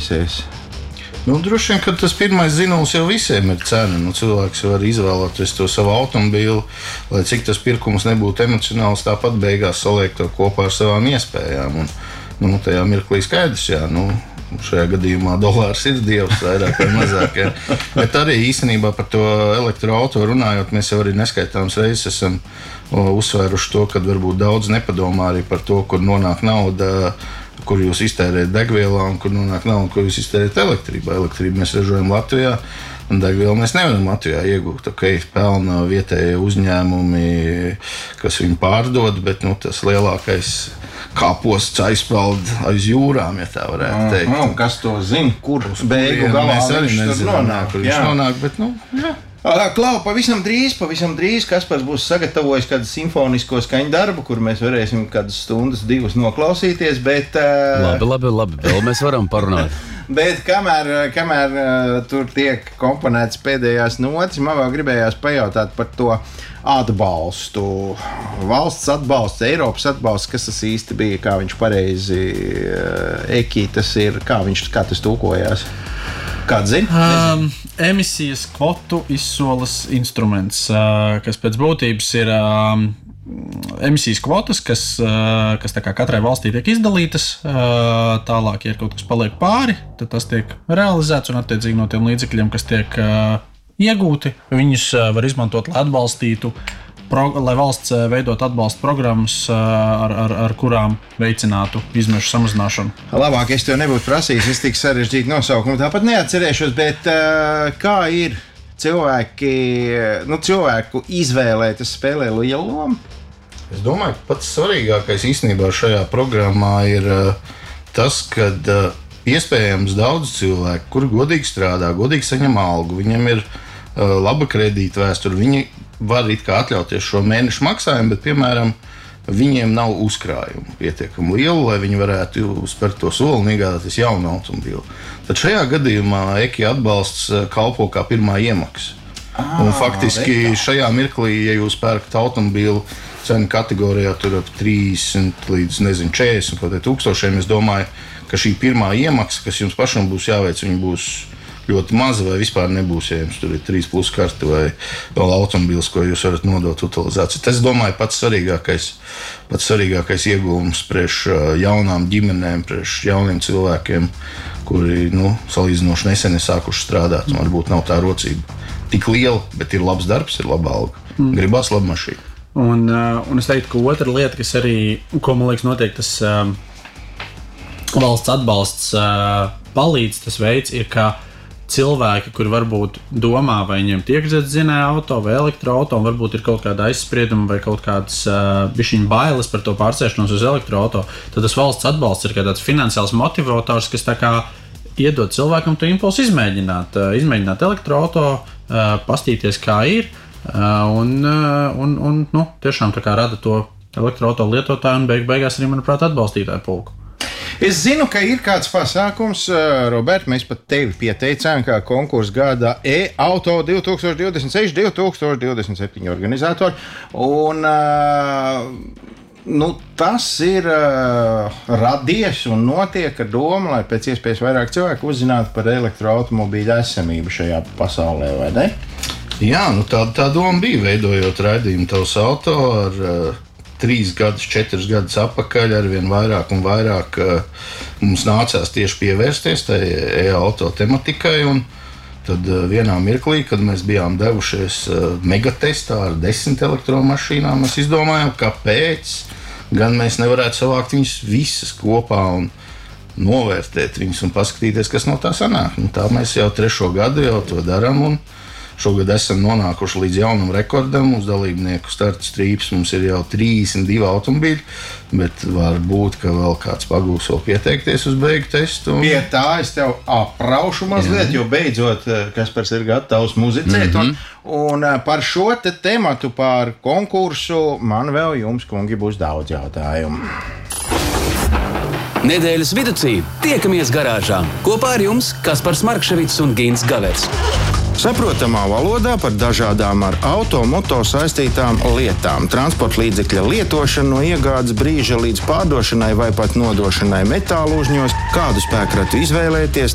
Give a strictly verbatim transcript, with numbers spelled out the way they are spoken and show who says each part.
Speaker 1: mainīsies?
Speaker 2: Nu, droši vien, ka tas pirmais zinājums jau visiem ir cena. Nu, cilvēks var izvēlēties to savu automobīlu, lai cik tas pirkums nebūtu emocionāls, tāpat beigās saliekt to kopā ar savām iespējām. Un, nu, tajā mirklī skaidrs, jā, nu, šajā gadījumā dolārs ir dievs, vairāk vai mazāk. Jā. Bet arī īstenībā par to elektroauto runājot, mēs jau arī neskaitāmas reizes esam uzsvēruši to, ka varbūt daudz nepadomā arī par to, kur nonāk nauda, kur jūs iztērējat degvielā un kur nonāk nauda, kur jūs iztērējat elektrībā. Elektrību mēs ražojam Latvijā, un degvielu mēs nevaram Latvijā iegūt. Ok, pelna vietējie uzņēmumi, kas viņu pārdod, bet nu, tas lielākais kāposts aizpeld aiz jūrām, ja tā varētu teikt.
Speaker 1: Aha, kas to zina, kur beigu galā viņš tur nonāk.
Speaker 2: Kur viņš nonāk, bet nu, jā.
Speaker 1: Klau, pavisam drīz, pavisam drīz Kaspars būs sagatavojis kādu simfonisko skaņu darbu, kur mēs varēsim kādas stundas, divas noklausīties, bet... Uh...
Speaker 3: Labi, labi, labi, vēl mēs varam parunāt.
Speaker 1: Bet kamēr, kamēr uh, tur tiek komponētas pēdējās notis, man vēl gribējās pajautāt par to atbalstu. Valsts atbalsts, Eiropas atbalsts, kas tas īsti bija, kā viņš pareizi uh, ekī, tas ir, kā viņš, kā tas tūkojās? Kāds zina?
Speaker 4: Um, emisijas kvotu izsoles instruments, uh, kas pēc būtības ir um, emisijas kvotas, kas, uh, kas tā kā katrai valstī tiek izdalītas. Uh, tālāk, ja kaut kas paliek pāri, tad tas tiek realizēts un attiecīgi no tiem līdzekļiem, kas tiek uh, iegūti, viņus uh, var izmantot, lai atbalstītu, pro, lai valsts veidot atbalsta programmas, uh, ar, ar, ar kurām veicinātu izmešu samazināšanu.
Speaker 1: Labāk es tev nebūtu prasījis, es tik sarežģītu nosaukumu tāpat neatcerēšos, bet uh, kā ir cilvēki, nu cilvēku izvēlē, tas spēlē lielu lomu?
Speaker 2: Es domāju, ka pats svarīgākais īstenībā šajā programmā ir uh, tas, ka uh, iespējams daudz cilvēku, kuri godīgi strādā, godīgi saņem algu, viņiem ir uh, laba kredīta vēsture, viņi var it kā atļauties šo mēnešu maksājumu, bet, piemēram, viņiem nav uzkrājumu pietiekami lielu, lai viņi varētu spērt to soli un iegādāties jaunu automobīlu. Tad šajā gadījumā EKI atbalsts kalpo kā pirmā iemaksa. Ah, un faktiski veikā. Šajā mirklī, ja jūs pērkat automobīlu cenu kategorijā tur ap trīsdesmit līdz nezinu, četrdesmit kaut tūkstošiem, es domāju, ka šī pirmā iemaksa, kas jums pašam būs jāveic, viņa būs ļoti maza vai vispār nebūs, ja jums tur ir trīs plus karti vai vēl automobīls, ko jūs varat nodot utilizāciju. Tas, domāju, pats svarīgākais, pats svarīgākais ieguvums priekš jaunām ģimenēm, priekš jauniem cilvēkiem, kuri, nu, salīdzinoši nesen ir sākuši strādāt, un varbūt nav tā rocība tik liela, bet ir labs darbs, ir laba alga. Mm. Gribās labu mašīnu.
Speaker 4: Un, un es teiktu, ka otra lieta, kas arī, ko man liekas notiek, tas uh, valsts atbalsts uh, palīdz, tas veids ir, ka cilvēki, kuri varbūt domā, vai viņiem tiek dzinēja auto vai elektroauto, un varbūt ir kaut kāda aizsprieduma vai kaut kādas uh, bišķiņa bailes par to pārcēšanos uz elektroauto, tad tas valsts atbalsts ir kā tāds finansiāls motivators, kas tā kā iedod cilvēkam to impulsu izmēģināt, uh, izmēģināt elektroauto, uh, pastīties, kā ir, uh, un, uh, un, un nu, tiešām tā kā rada to elektroauto lietotāju un beig beigās arī, manuprāt, atbalstītāju pulku.
Speaker 1: Es zinu, ka ir kāds pasākums, Robert, mēs pat tevi pieteicām kā konkursu gada e-auto divi tūkstoši divdesmit seši divi tūkstoši divdesmit septiņi organizatori. Un, nu, tas ir radies un notiek ar domu, lai pēc iespējas vairāk cilvēku uzzinātu par elektroautomobīļu esamību šajā pasaulē, vai ne?
Speaker 2: Jā, nu tā, tā doma bija, veidojot raidījumu Tavs auto ar trīs gadus, četrus gadus atpakaļ, arvien vairāk un vairāk uh, mums nācās tieši pievērsties tai e-auto tematikai. Un tad uh, vienā mirklī, kad mēs bijām devušies uh, megatestā ar desmit elektromašīnām, mēs izdomājām, kāpēc gan mēs nevarētu savākt viņas visas kopā un novērtēt viņas un paskatīties, kas no tā sanāk. Un tā mēs jau trešo gadu jau to darām. Un šogad esam nonākuši līdz jaunam rekordam. Uz dalībnieku starta strīpas mums ir jau trīsdesmit divi automobīļi, bet var būt, ka vēl kāds pagūs vēl pieteikties uz beigu testu. Un...
Speaker 1: Pie tā es tev apraušu mazliet, jā. Jo beidzot Kaspars ir gatavs muzicēt. Mm-hmm. Un, un par šo te tematu, par konkursu, man vēl jums, kungi, būs daudz jautājumu.
Speaker 3: Nedēļas viducī tiekamies garāžā. Kopā ar jums Kaspars Markševics un Gins Gavers.
Speaker 1: Saprotamā valodā par dažādām ar auto, moto saistītām lietām. Transporta līdzekļa lietošanu no iegādes brīža līdz pārdošanai vai pat nodošanai metālu uzņos, kādu spēkratu izvēlēties,